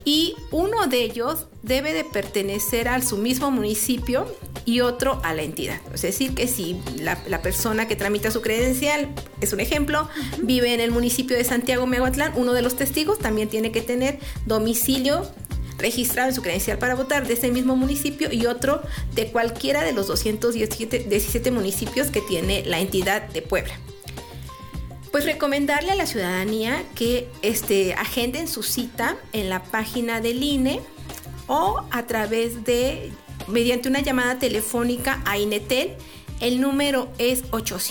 y uno de ellos debe de pertenecer a su mismo municipio y otro a la entidad. Es decir, que si la persona que tramita su credencial, es un ejemplo, vive en el municipio de Santiago Miahuatlán, uno de los testigos también tiene que tener domicilio registrado en su credencial para votar de ese mismo municipio y otro de cualquiera de los 217 municipios que tiene la entidad de Puebla. Pues recomendarle a la ciudadanía que agenden su cita en la página del INE o a través mediante una llamada telefónica a INETEL. El número es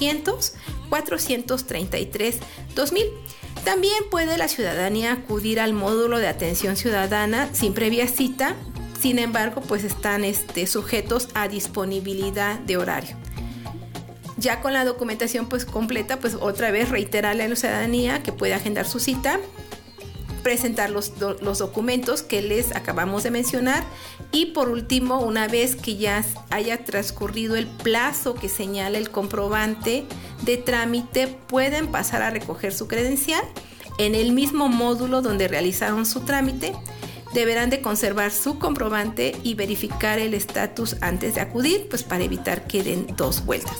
800-433-2000. También puede la ciudadanía acudir al módulo de atención ciudadana sin previa cita, sin embargo, pues están sujetos a disponibilidad de horario. Ya con la documentación pues completa, pues otra vez reiterarle a la ciudadanía que puede agendar su cita, presentar los documentos que les acabamos de mencionar y por último, una vez que ya haya transcurrido el plazo que señala el comprobante de trámite, pueden pasar a recoger su credencial en el mismo módulo donde realizaron su trámite. Deberán de conservar su comprobante y verificar el estatus antes de acudir, pues para evitar que den dos vueltas.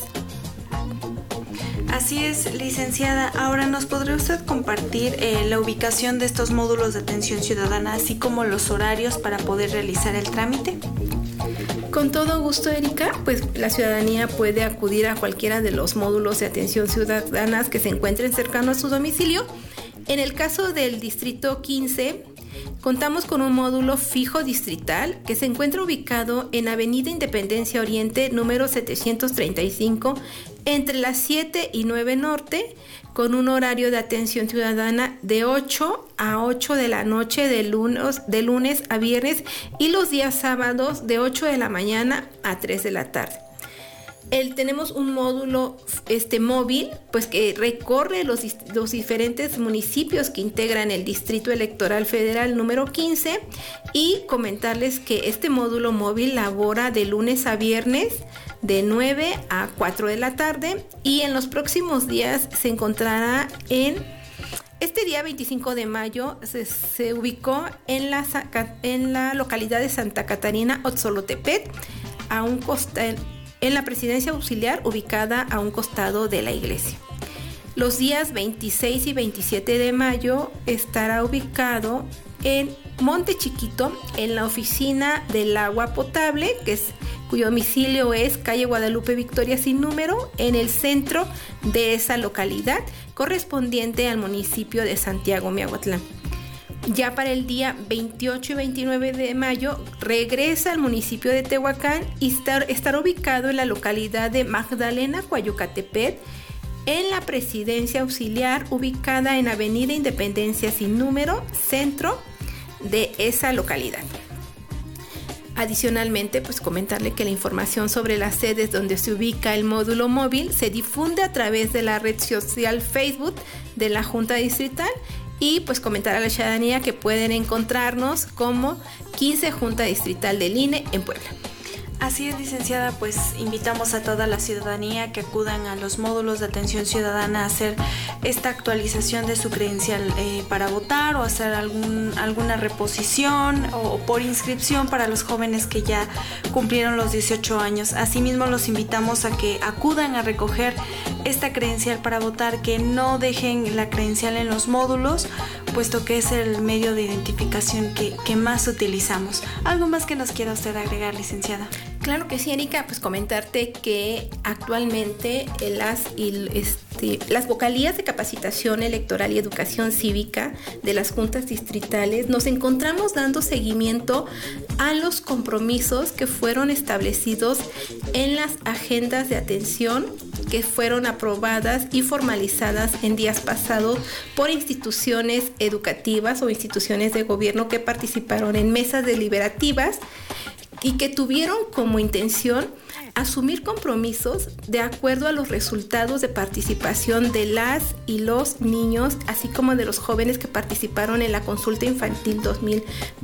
Así es, licenciada. Ahora, ¿nos podría usted compartir la ubicación de estos módulos de atención ciudadana, así como los horarios para poder realizar el trámite? Con todo gusto, Erika, pues la ciudadanía puede acudir a cualquiera de los módulos de atención ciudadanas que se encuentren cercanos a su domicilio. En el caso del Distrito 15, contamos con un módulo fijo distrital que se encuentra ubicado en Avenida Independencia Oriente, número 735, entre las 7 y 9 Norte, con un horario de atención ciudadana de 8 a 8 de la noche de lunes a viernes y los días sábados de 8 de la mañana a 3 de la tarde. Tenemos un módulo móvil, pues que recorre los diferentes municipios que integran el Distrito Electoral Federal número 15 y comentarles que este módulo móvil labora de lunes a viernes de 9 a 4 de la tarde y en los próximos días se encontrará este día 25 de mayo se ubicó en la localidad de Santa Catarina, Otzolotepet, en la presidencia auxiliar ubicada a un costado de la iglesia. Los días 26 y 27 de mayo estará ubicado en Monte Chiquito, en la oficina del agua potable, cuyo domicilio es calle Guadalupe Victoria sin número, en el centro de esa localidad, correspondiente al municipio de Santiago Miahuatlán. Ya para el día 28 y 29 de mayo regresa al municipio de Tehuacán y estará ubicado en la localidad de Magdalena, Coayucatepet, en la presidencia auxiliar ubicada en Avenida Independencia sin número, centro de esa localidad. Adicionalmente, pues comentarle que la información sobre las sedes donde se ubica el módulo móvil se difunde a través de la red social Facebook de la Junta Distrital y pues comentar a la ciudadanía que pueden encontrarnos como 15 Junta Distrital del INE en Puebla. Así es, licenciada, pues invitamos a toda la ciudadanía que acudan a los módulos de atención ciudadana a hacer esta actualización de su credencial para votar o hacer alguna reposición o por inscripción para los jóvenes que ya cumplieron los 18 años. Asimismo, los invitamos a que acudan a recoger esta credencial para votar, que no dejen la credencial en los módulos, puesto que es el medio de identificación que más utilizamos. ¿Algo más que nos quiera usted agregar, licenciada? Claro que sí, Erika, pues comentarte que actualmente las vocalías de capacitación electoral y educación cívica de las juntas distritales nos encontramos dando seguimiento a los compromisos que fueron establecidos en las agendas de atención que fueron aprobadas y formalizadas en días pasados por instituciones educativas o instituciones de gobierno que participaron en mesas deliberativas y que tuvieron como intención asumir compromisos de acuerdo a los resultados de participación de las y los niños, así como de los jóvenes que participaron en la consulta infantil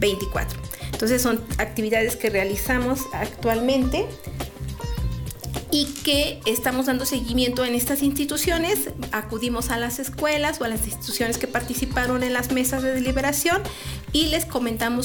2024. Entonces son actividades que realizamos actualmente y que estamos dando seguimiento en estas instituciones. Acudimos a las escuelas o a las instituciones que participaron en las mesas de deliberación y les comentamos